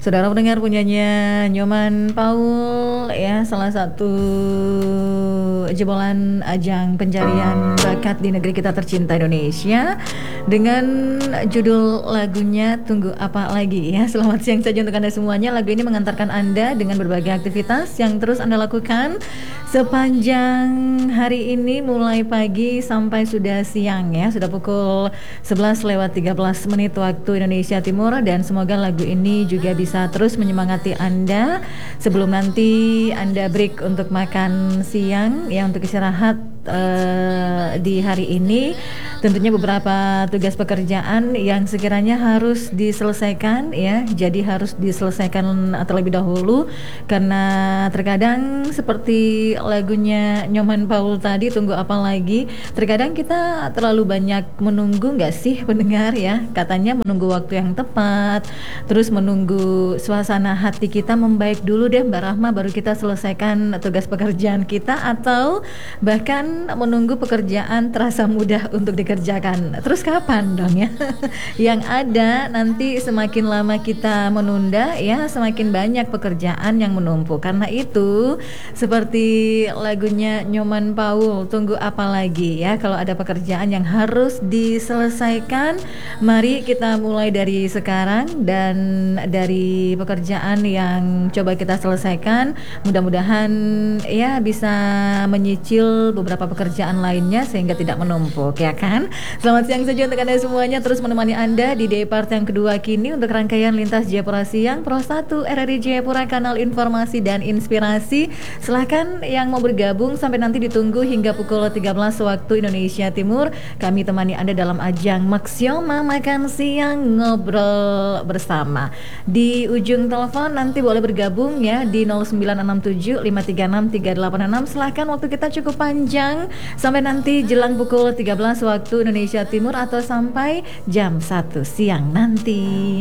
Saudara pendengar, punyanya Nyoman Paul ya, salah satu jebolan ajang pencarian bakat di negeri kita tercinta Indonesia, dengan judul lagunya Tunggu Apa Lagi ya. Selamat siang saja untuk Anda semuanya. Lagu ini mengantarkan Anda dengan berbagai aktivitas yang terus Anda lakukan sepanjang hari ini, mulai pagi sampai sudah siang ya. Sudah pukul 11:13 waktu Indonesia Timur, dan semoga lagu ini juga bisa terus menyemangati Anda sebelum nanti Anda break untuk makan siang ya, untuk istirahat di hari ini. Tentunya beberapa tugas pekerjaan yang sekiranya harus diselesaikan ya, jadi harus diselesaikan terlebih dahulu, karena terkadang seperti lagunya Nyoman Paul tadi, Tunggu Apa Lagi, terkadang kita terlalu banyak menunggu nggak sih pendengar ya, katanya menunggu waktu yang tepat, terus menunggu suasana hati kita membaik dulu deh Mbak Rahma, baru kita selesaikan tugas pekerjaan kita, atau bahkan menunggu pekerjaan terasa mudah untuk dikerjakan. Terus kapan dong ya? Yang ada nanti semakin lama kita menunda ya, semakin banyak pekerjaan yang menumpuk. Karena itu seperti lagunya Nyoman Paul, Tunggu Apa Lagi ya, kalau ada pekerjaan yang harus diselesaikan, mari kita mulai dari sekarang, dan dari pekerjaan yang coba kita selesaikan, mudah-mudahan ya bisa menyicil beberapa pekerjaan lainnya sehingga tidak menumpuk ya kan. Selamat siang saja untuk Anda semuanya, terus menemani Anda di day part yang kedua kini untuk rangkaian Lintas Jayapura Siang Pro 1 RRI Jayapura, kanal informasi dan inspirasi. Silahkan yang mau bergabung, sampai nanti ditunggu hingga pukul 13 waktu Indonesia Timur. Kami temani Anda dalam ajang Maksioma Makan Siang Ngobrol Bersama. Di ujung telepon nanti boleh bergabung ya di 0967 536 386. Silahkan, waktu kita cukup panjang sampai nanti jelang pukul 13 waktu Indonesia Timur, atau sampai jam 1 siang nanti.